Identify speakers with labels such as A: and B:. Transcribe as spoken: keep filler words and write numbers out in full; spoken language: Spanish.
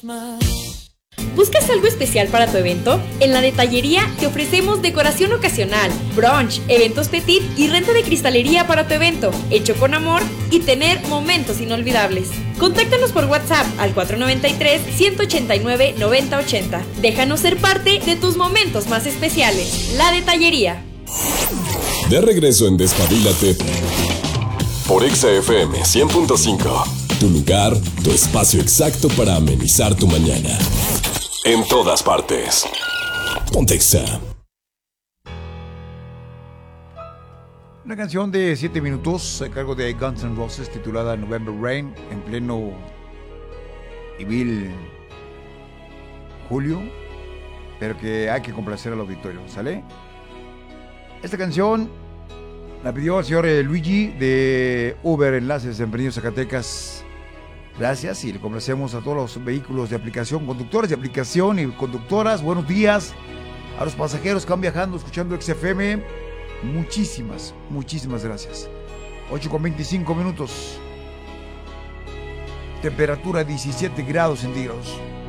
A: ¿Buscas algo especial para tu evento? En la Detallería te ofrecemos decoración ocasional, brunch, eventos petit y renta de cristalería para tu evento, hecho con amor y tener momentos inolvidables. Contáctanos por WhatsApp al cuatro nueve tres, uno ocho nueve, nueve cero ocho cero. Déjanos ser parte de tus momentos más especiales. La Detallería.
B: De regreso en Despabilate por Exa F M cien punto cinco. Tu lugar, tu espacio exacto para amenizar tu mañana. En todas partes. Ponte Exa.
C: Una canción de siete minutos a cargo de Guns N' Roses titulada November Rain, en pleno y vil julio, pero que hay que complacer al auditorio, ¿sale? Esta canción la pidió el señor Luigi de Uber Enlaces en Fresnillo, Zacatecas. Gracias, y le complacemos a todos los vehículos de aplicación, conductores de aplicación y conductoras. Buenos días a los pasajeros que van viajando escuchando X F M. Muchísimas, muchísimas gracias. ocho con veinticinco minutos. Temperatura diecisiete grados centígrados.